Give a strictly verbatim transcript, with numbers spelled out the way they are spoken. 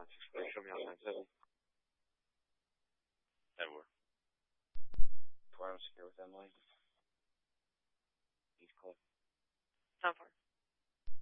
nine six four. Show me out nine seven. Everywhere. Four hours secure with Emily. East Cliff. Ten four.